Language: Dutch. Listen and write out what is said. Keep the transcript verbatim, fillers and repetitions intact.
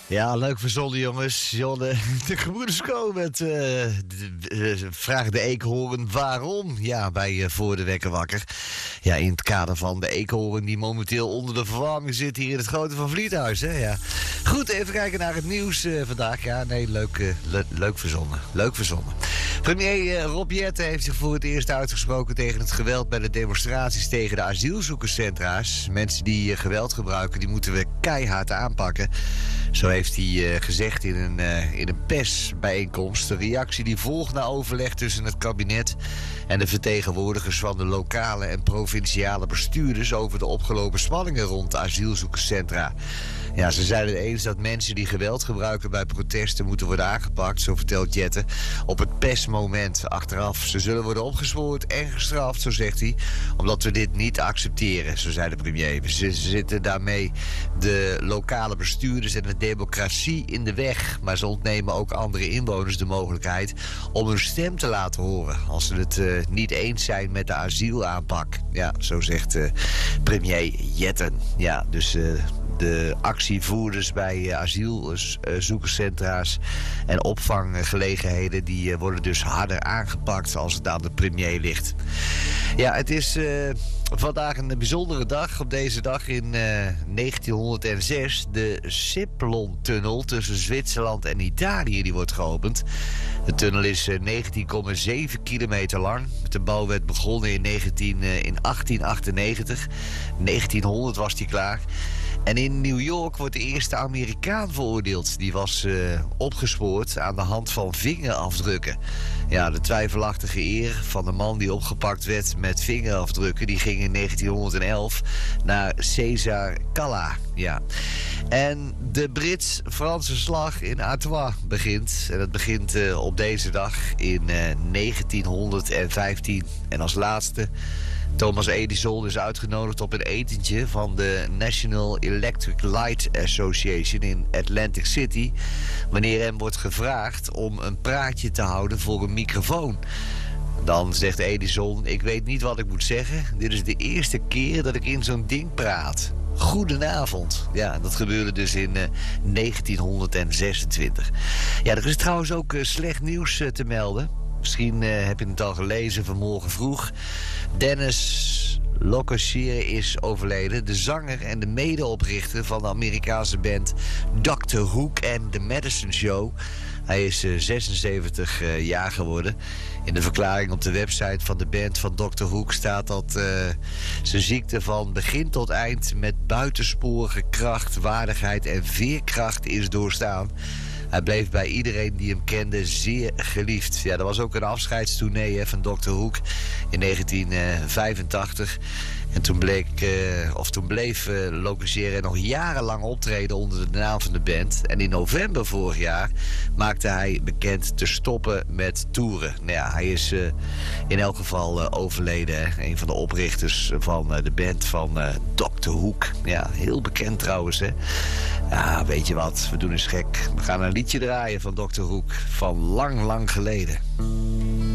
Ja, leuk verzonnen jongens. John, de, de gebroeders komen met uh, de, de, vraag de eekhoorn waarom. Ja, bij uh, Voor de Wekker Wakker. Ja, in het kader van de eekhoorn die momenteel onder de verwarming zit hier in het Grote van Vliethuis. Hè? Ja. Goed, even kijken naar het nieuws uh, vandaag. Ja, nee, leuk, uh, le leuk verzonnen. Leuk verzonnen. Premier uh, Rob Jetten heeft zich voor het eerst uitgesproken tegen het geweld bij de demonstraties tegen de asielzoekerscentra's. Mensen die uh, geweld gebruiken, die moeten we keihard aanpakken. Zo heeft hij uh, gezegd in een, uh, in een persbijeenkomst. De reactie die volgt na overleg tussen het kabinet en de vertegenwoordigers van de lokale en provinciale bestuurders over de opgelopen spanningen rond de asielzoekerscentra. Ja, ze zijn het eens dat mensen die geweld gebruiken bij protesten moeten worden aangepakt, zo vertelt Jetten, op het persmoment achteraf. Ze zullen worden opgespoord en gestraft, zo zegt hij, omdat we dit niet accepteren, zo zei de premier. Ze zitten daarmee de lokale bestuurders en de democratie in de weg, maar ze ontnemen ook andere inwoners de mogelijkheid om hun stem te laten horen als ze het uh, niet eens zijn met de asielaanpak. Ja, zo zegt uh, premier Jetten. Ja, dus uh, de actievoerders bij uh, asielzoekerscentra's en opvanggelegenheden die uh, worden dus harder aangepakt als het aan de premier ligt. Ja, het is uh, vandaag een bijzondere dag. Op deze dag in uh, negentienhonderdzes de Simplon-tunnel tussen Zwitserland en Italië die wordt geopend. De tunnel is uh, negentien komma zeven kilometer lang. De bouw werd begonnen in, negentien, uh, in achttien achtennegentig. negentienhonderd was die klaar. En in New York wordt de eerste Amerikaan veroordeeld. Die was uh, opgespoord aan de hand van vingerafdrukken. Ja, de twijfelachtige eer van de man die opgepakt werd met vingerafdrukken, die ging in negentienhonderdelf naar Cesar Calla. Ja. En de Brits-Franse slag in Artois begint. En dat begint uh, op deze dag in uh, negentienhonderdvijftien. En als laatste, Thomas Edison is uitgenodigd op een etentje van de National Electric Light Association in Atlantic City, wanneer hem wordt gevraagd om een praatje te houden voor een microfoon. Dan zegt Edison: ik weet niet wat ik moet zeggen. Dit is de eerste keer dat ik in zo'n ding praat. Goedenavond. Ja, dat gebeurde dus in uh, negentienhonderdzesentwintig. Ja, er is trouwens ook uh, slecht nieuws uh, te melden. Misschien uh, heb je het al gelezen vanmorgen vroeg. Dennis Locasier is overleden. De zanger en de medeoprichter van de Amerikaanse band doctor Hook en The Madison Show. Hij is uh, zesenzeventig uh, jaar geworden. In de verklaring op de website van de band van doctor Hook staat dat uh, zijn ziekte van begin tot eind met buitensporige kracht, waardigheid en veerkracht is doorstaan. Hij bleef bij iedereen die hem kende zeer geliefd. Ja, er was ook een afscheidstournee hè, van doctor Hook in negentien vijfentachtig. En toen, bleek, uh, of toen bleef uh, Locasier nog jarenlang optreden onder de naam van de band. En in november vorig jaar maakte hij bekend te stoppen met toeren. Nou ja, hij is uh, in elk geval uh, overleden. Hè? Een van de oprichters van uh, de band van uh, doctor Hook. Ja, heel bekend trouwens. Hè? Ja, weet je wat, we doen eens gek. We gaan een liedje draaien van doctor Hook van lang, lang geleden.